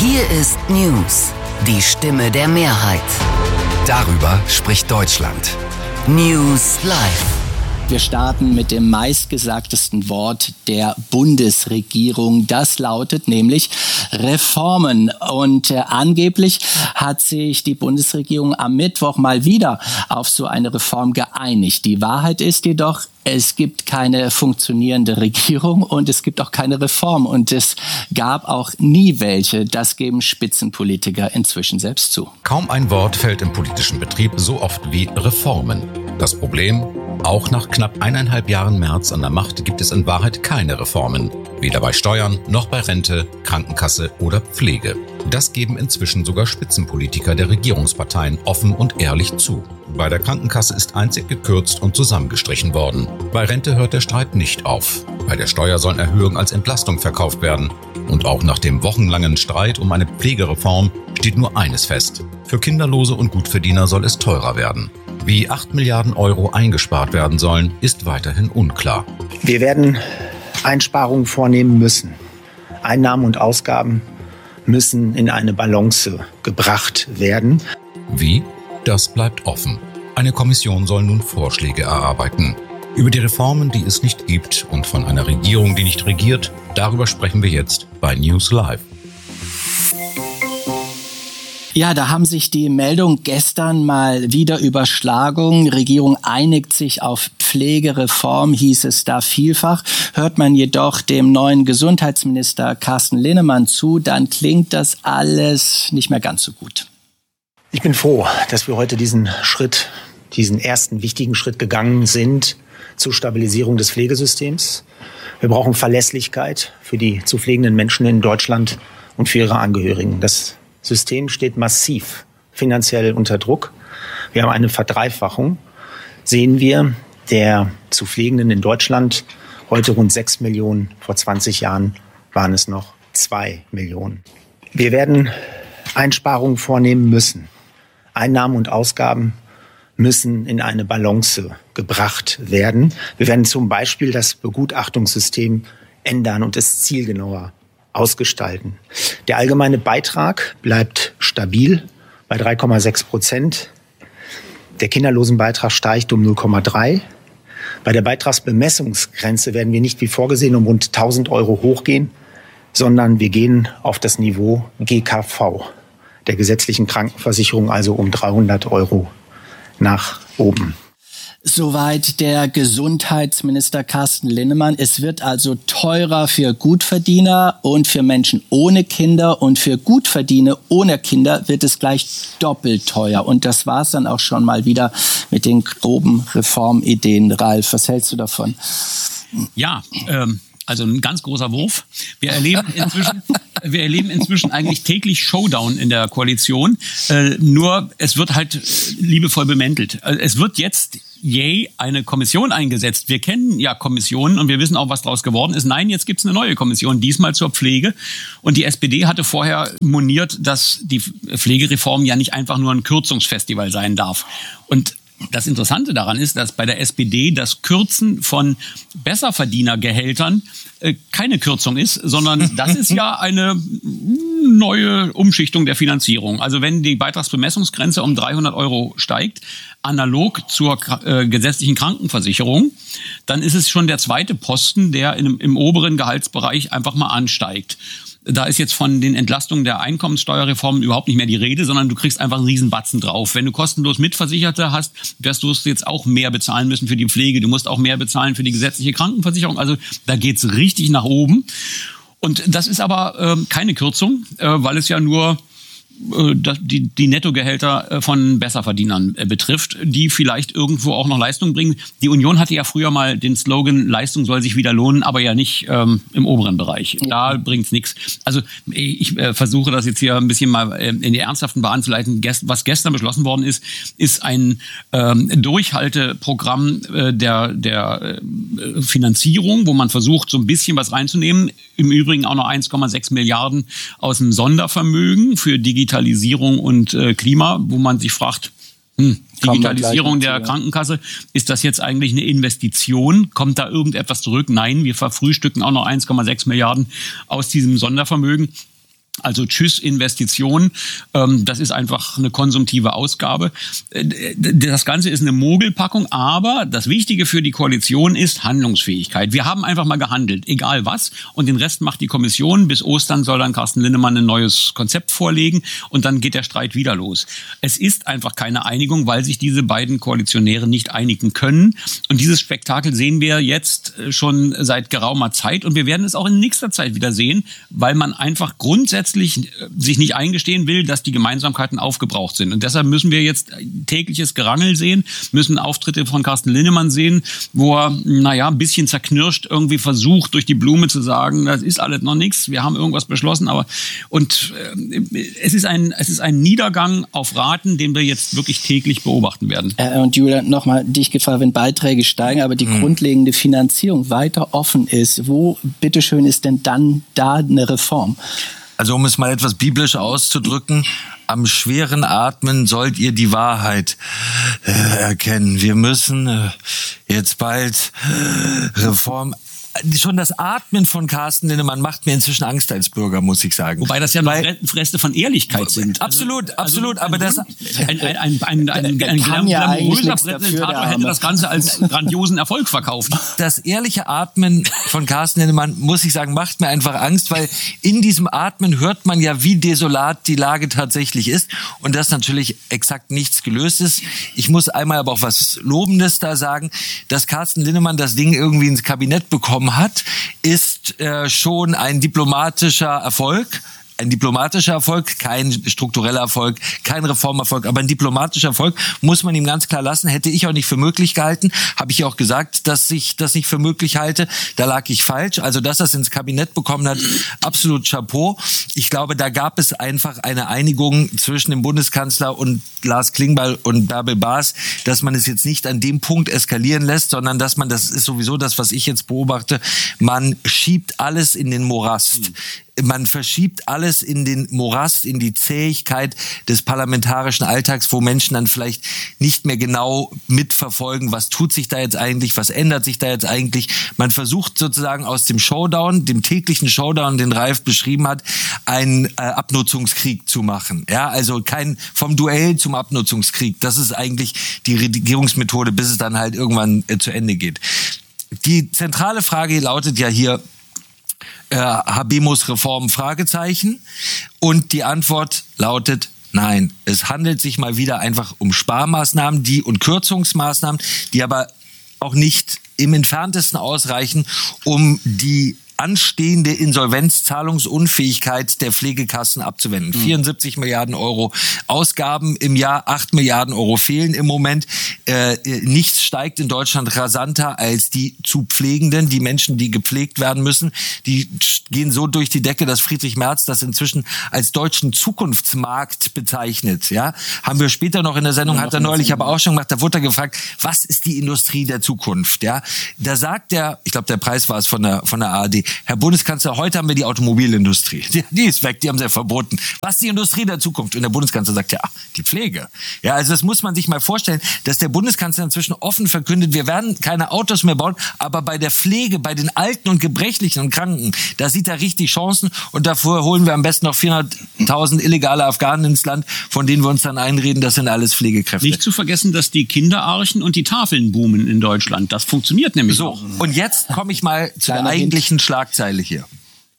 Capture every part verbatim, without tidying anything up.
Hier ist News, die Stimme der Mehrheit. Darüber spricht Deutschland. News Live. Wir starten mit dem meistgesagtesten Wort der Bundesregierung. Das lautet nämlich Reformen. Und äh, angeblich hat sich die Bundesregierung am Mittwoch mal wieder auf so eine Reform geeinigt. Die Wahrheit ist jedoch, es gibt keine funktionierende Regierung und es gibt auch keine Reform. Und es gab auch nie welche. Das geben Spitzenpolitiker inzwischen selbst zu. Kaum ein Wort fällt im politischen Betrieb so oft wie Reformen. Das Problem? Auch nach knapp eineinhalb Jahren Merz an der Macht gibt es in Wahrheit keine Reformen. Weder bei Steuern, noch bei Rente, Krankenkasse oder Pflege. Das geben inzwischen sogar Spitzenpolitiker der Regierungsparteien offen und ehrlich zu. Bei der Krankenkasse ist einzig gekürzt und zusammengestrichen worden. Bei Rente hört der Streit nicht auf. Bei der Steuer sollen Erhöhungen als Entlastung verkauft werden. Und auch nach dem wochenlangen Streit um eine Pflegereform steht nur eines fest. Für Kinderlose und Gutverdiener soll es teurer werden. Wie acht Milliarden Euro eingespart werden sollen, ist weiterhin unklar. Wir werden Einsparungen vornehmen müssen. Einnahmen und Ausgaben müssen in eine Balance gebracht werden. Wie? Das bleibt offen. Eine Kommission soll nun Vorschläge erarbeiten. Über die Reformen, die es nicht gibt und von einer Regierung, die nicht regiert, darüber sprechen wir jetzt bei News Live. Ja, da haben sich die Meldungen gestern mal wieder überschlagen. Regierung einigt sich auf Pflegereform, hieß es da vielfach. Hört man jedoch dem neuen Gesundheitsminister Carsten Linnemann zu, dann klingt das alles nicht mehr ganz so gut. Ich bin froh, dass wir heute diesen Schritt, diesen ersten wichtigen Schritt gegangen sind zur Stabilisierung des Pflegesystems. Wir brauchen Verlässlichkeit für die zu pflegenden Menschen in Deutschland und für ihre Angehörigen. Das System steht massiv finanziell unter Druck. Wir haben eine Verdreifachung, sehen wir, der zu Pflegenden in Deutschland. Heute rund sechs Millionen, vor zwanzig Jahren waren es noch zwei Millionen. Wir werden Einsparungen vornehmen müssen. Einnahmen und Ausgaben müssen in eine Balance gebracht werden. Wir werden zum Beispiel das Begutachtungssystem ändern und es zielgenauer ausgestalten. Der allgemeine Beitrag bleibt stabil bei drei Komma sechs Prozent. Der Kinderlosenbeitrag steigt um null Komma drei. Bei der Beitragsbemessungsgrenze werden wir nicht wie vorgesehen um rund tausend Euro hochgehen, sondern wir gehen auf das Niveau G K V, der gesetzlichen Krankenversicherung, also um dreihundert Euro nach oben. Soweit der Gesundheitsminister Carsten Linnemann. Es wird also teurer für Gutverdiener und für Menschen ohne Kinder. Und für Gutverdiener ohne Kinder wird es gleich doppelt teuer. Und das war es dann auch schon mal wieder mit den groben Reformideen. Ralf, was hältst du davon? Ja, ähm, also ein ganz großer Wurf. Wir erleben inzwischen, wir erleben inzwischen eigentlich täglich Showdown in der Koalition. Äh, nur es wird halt liebevoll bemäntelt. Es wird jetzt yay, eine Kommission eingesetzt. Wir kennen ja Kommissionen und wir wissen auch, was daraus geworden ist. Nein, jetzt gibt es eine neue Kommission, diesmal zur Pflege. Und die S P D hatte vorher moniert, dass die Pflegereform ja nicht einfach nur ein Kürzungsfestival sein darf. Und das Interessante daran ist, dass bei der S P D das Kürzen von Besserverdienergehältern äh, keine Kürzung ist, sondern das ist ja eine neue Umschichtung der Finanzierung. Also wenn die Beitragsbemessungsgrenze um dreihundert Euro steigt, analog zur äh, gesetzlichen Krankenversicherung, dann ist es schon der zweite Posten, der in, im oberen Gehaltsbereich einfach mal ansteigt. Da ist jetzt von den Entlastungen der Einkommenssteuerreform überhaupt nicht mehr die Rede, sondern du kriegst einfach einen Riesenbatzen drauf. Wenn du kostenlos Mitversicherte hast, wirst du jetzt auch mehr bezahlen müssen für die Pflege. Du musst auch mehr bezahlen für die gesetzliche Krankenversicherung. Also da geht's richtig nach oben. Und das ist aber äh, keine Kürzung, äh, weil es ja nur die, die Nettogehälter von Besserverdienern betrifft, die vielleicht irgendwo auch noch Leistung bringen. Die Union hatte ja früher mal den Slogan, Leistung soll sich wieder lohnen, aber ja nicht ähm, im oberen Bereich. Da bringt's nichts. Also ich äh, versuche das jetzt hier ein bisschen mal äh, in die ernsthaften Bahnen zu leiten. Gest- was gestern beschlossen worden ist, ist ein ähm, Durchhalteprogramm äh, der, der äh, Finanzierung, wo man versucht, so ein bisschen was reinzunehmen. Im Übrigen auch noch eins Komma sechs Milliarden aus dem Sondervermögen für Digitalisierung und äh, Klima, wo man sich fragt, hm, Digitalisierung der Krankenkasse, ist das jetzt eigentlich eine Investition? Kommt da irgendetwas zurück? Nein, wir verfrühstücken auch noch eins Komma sechs Milliarden aus diesem Sondervermögen. Also tschüss Investitionen, ähm, das ist einfach eine konsumtive Ausgabe. Das Ganze ist eine Mogelpackung, aber das Wichtige für die Koalition ist Handlungsfähigkeit. Wir haben einfach mal gehandelt, egal was, und den Rest macht die Kommission. Bis Ostern soll dann Carsten Linnemann ein neues Konzept vorlegen und dann geht der Streit wieder los. Es ist einfach keine Einigung, weil sich diese beiden Koalitionäre nicht einigen können, und dieses Spektakel sehen wir jetzt schon seit geraumer Zeit, und wir werden es auch in nächster Zeit wieder sehen, weil man einfach grundsätzlich sich nicht eingestehen will, dass die Gemeinsamkeiten aufgebraucht sind. Und deshalb müssen wir jetzt tägliches Gerangel sehen, müssen Auftritte von Carsten Linnemann sehen, wo er, naja, ein bisschen zerknirscht irgendwie versucht, durch die Blume zu sagen, das ist alles noch nichts, wir haben irgendwas beschlossen, aber und äh, es ist ein es ist ein Niedergang auf Raten, den wir jetzt wirklich täglich beobachten werden. Äh, und Julian, nochmal dich gefragt, wenn Beiträge steigen, aber die mhm. grundlegende Finanzierung weiter offen ist, wo, bitteschön, ist denn dann da eine Reform? Also um es mal etwas biblisch auszudrücken, am schweren Atmen sollt ihr die Wahrheit äh, erkennen. Wir müssen äh, jetzt bald äh, Reform... Schon das Atmen von Carsten Linnemann macht mir inzwischen Angst als Bürger, muss ich sagen. Wobei das ja noch Reste von Ehrlichkeit sind. Absolut, also, absolut. Also aber das ein, ein, ein, ein, ein, ein glamouröser Präsentator hätte das Ganze als grandiosen Erfolg verkauft. Das ehrliche Atmen von Carsten Linnemann, muss ich sagen, macht mir einfach Angst, weil in diesem Atmen hört man ja, wie desolat die Lage tatsächlich ist, und dass natürlich exakt nichts gelöst ist. Ich muss einmal aber auch was Lobendes da sagen, dass Carsten Linnemann das Ding irgendwie ins Kabinett bekommen hat, ist äh, schon ein diplomatischer Erfolg. Ein diplomatischer Erfolg, kein struktureller Erfolg, kein Reformerfolg, aber ein diplomatischer Erfolg muss man ihm ganz klar lassen. Hätte ich auch nicht für möglich gehalten, habe ich auch gesagt, dass ich das nicht für möglich halte. Da lag ich falsch. Also, dass er es ins Kabinett bekommen hat, absolut Chapeau. Ich glaube, da gab es einfach eine Einigung zwischen dem Bundeskanzler und Lars Klingbeil und Bärbel Baas, dass man es jetzt nicht an dem Punkt eskalieren lässt, sondern dass man, das ist sowieso das, was ich jetzt beobachte, man schiebt alles in den Morast. Man verschiebt alles in den Morast, in die Zähigkeit des parlamentarischen Alltags, wo Menschen dann vielleicht nicht mehr genau mitverfolgen, was tut sich da jetzt eigentlich, was ändert sich da jetzt eigentlich. Man versucht sozusagen aus dem Showdown, dem täglichen Showdown, den Ralf beschrieben hat, einen äh, Abnutzungskrieg zu machen. Ja, also kein vom Duell zum Abnutzungskrieg. Das ist eigentlich die Regierungsmethode, bis es dann halt irgendwann äh, zu Ende geht. Die zentrale Frage lautet ja hier, Äh, Habemus-Reform, Fragezeichen. Und die Antwort lautet nein. Es handelt sich mal wieder einfach um Sparmaßnahmen die und Kürzungsmaßnahmen, die aber auch nicht im Entferntesten ausreichen, um die anstehende Insolvenzzahlungsunfähigkeit der Pflegekassen abzuwenden. Mhm. vierundsiebzig Milliarden Euro Ausgaben im Jahr, acht Milliarden Euro fehlen im Moment. Äh, nichts steigt in Deutschland rasanter als die zu Pflegenden, die Menschen, die gepflegt werden müssen. Die gehen so durch die Decke, dass Friedrich Merz das inzwischen als deutschen Zukunftsmarkt bezeichnet. Ja, haben wir später noch in der Sendung, ja, hat er neulich aber auch schon gemacht, da wurde er gefragt, was ist die Industrie der Zukunft? Ja, da sagt er, ich glaube, der Preis war es von der, von der A R D, Herr Bundeskanzler, heute haben wir die Automobilindustrie. Die, die ist weg, die haben sie ja verboten. Was ist die Industrie der Zukunft? Und der Bundeskanzler sagt, ja, die Pflege. Ja, also das muss man sich mal vorstellen, dass der Bundeskanzler inzwischen offen verkündet, wir werden keine Autos mehr bauen, aber bei der Pflege, bei den Alten und Gebrechlichen und Kranken, da sieht er richtig Chancen, und dafür holen wir am besten noch vierhunderttausend illegale Afghanen ins Land, von denen wir uns dann einreden, das sind alles Pflegekräfte. Nicht zu vergessen, dass die Kinderarchen und die Tafeln boomen in Deutschland. Das funktioniert nämlich so. Auch. Und jetzt komme ich mal zu der eigentlichen Schlagzeile hier.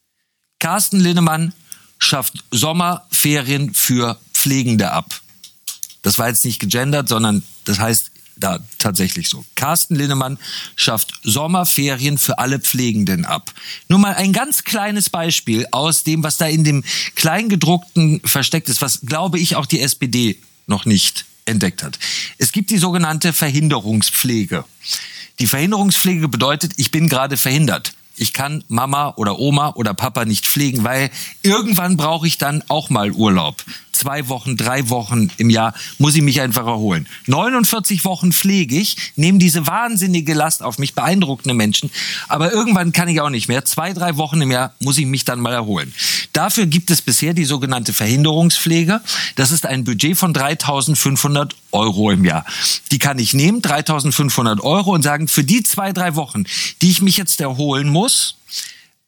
Carsten Linnemann schafft Sommerferien für Pflegende ab. Das war jetzt nicht gegendert, sondern das heißt da tatsächlich so. Carsten Linnemann schafft Sommerferien für alle Pflegenden ab. Nur mal ein ganz kleines Beispiel aus dem, was da in dem Kleingedruckten versteckt ist, was, glaube ich, auch die S P D noch nicht entdeckt hat. Es gibt die sogenannte Verhinderungspflege. Die Verhinderungspflege bedeutet, ich bin gerade verhindert. Ich kann Mama oder Oma oder Papa nicht pflegen, weil irgendwann brauche ich dann auch mal Urlaub. Zwei Wochen, drei Wochen im Jahr muss ich mich einfach erholen. neunundvierzig Wochen pflege ich, nehme diese wahnsinnige Last auf mich, beeindruckende Menschen. Aber irgendwann kann ich auch nicht mehr. Zwei, drei Wochen im Jahr muss ich mich dann mal erholen. Dafür gibt es bisher die sogenannte Verhinderungspflege. Das ist ein Budget von dreitausendfünfhundert Euro im Jahr. Die kann ich nehmen, dreitausendfünfhundert Euro, und sagen, für die zwei, drei Wochen, die ich mich jetzt erholen muss,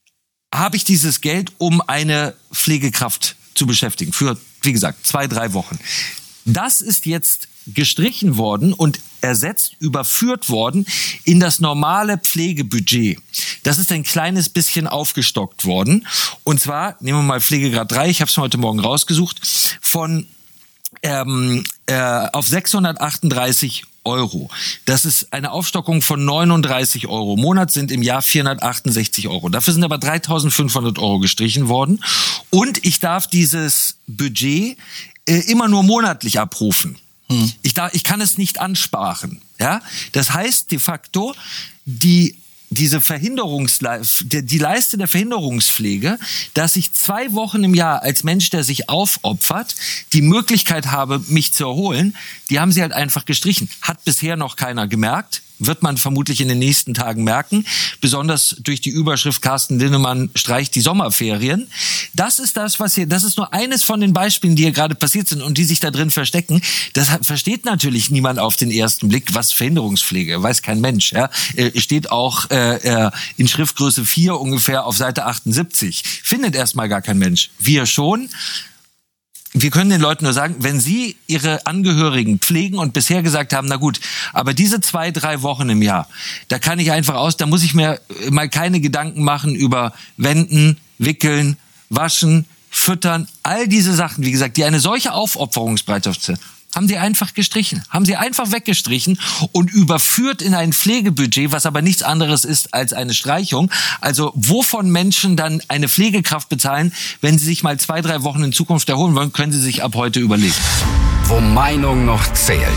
habe ich dieses Geld, um eine Pflegekraft zu beschäftigen. Für, wie gesagt, zwei, drei Wochen. Das ist jetzt gestrichen worden und ersetzt, überführt worden in das normale Pflegebudget. Das ist ein kleines bisschen aufgestockt worden. Und zwar, nehmen wir mal Pflegegrad drei, ich habe es heute Morgen rausgesucht, von ähm, äh, auf sechshundertachtunddreißig Euro. Das ist eine Aufstockung von neununddreißig Euro. Im Monat sind im Jahr vierhundertachtundsechzig Euro. Dafür sind aber dreitausendfünfhundert Euro gestrichen worden. Und ich darf dieses Budget äh, immer nur monatlich abrufen. Hm. Ich, darf, ich kann es nicht ansparen. Ja? Das heißt de facto, die diese Verhinderungsleiste, die Leiste der Verhinderungspflege, dass ich zwei Wochen im Jahr als Mensch, der sich aufopfert, die Möglichkeit habe, mich zu erholen, die haben sie halt einfach gestrichen. Hat bisher noch keiner gemerkt. Wird man vermutlich in den nächsten Tagen merken. Besonders durch die Überschrift Carsten Linnemann streicht die Sommerferien. Das ist das, was hier, das ist nur eines von den Beispielen, die hier gerade passiert sind und die sich da drin verstecken. Das versteht natürlich niemand auf den ersten Blick, was Verhinderungspflege, weiß kein Mensch. Ja, steht auch äh, in Schriftgröße vier ungefähr auf Seite achtundsiebzig. Findet erstmal gar kein Mensch. Wir schon. Wir können den Leuten nur sagen, wenn sie ihre Angehörigen pflegen und bisher gesagt haben, na gut, aber diese zwei, drei Wochen im Jahr, da kann ich einfach aus, da muss ich mir mal keine Gedanken machen über Wenden, Wickeln, Waschen, Füttern, all diese Sachen, wie gesagt, die eine solche Aufopferungsbereitschaft sind, haben sie einfach gestrichen, haben sie einfach weggestrichen und überführt in ein Pflegebudget, was aber nichts anderes ist als eine Streichung. Also wovon Menschen dann eine Pflegekraft bezahlen, wenn sie sich mal zwei, drei Wochen in Zukunft erholen wollen, können sie sich ab heute überlegen. Wo Meinung noch zählt.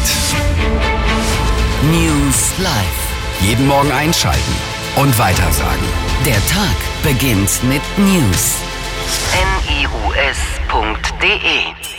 News Live. Jeden Morgen einschalten und weitersagen. Der Tag beginnt mit News. N I U S punkt D E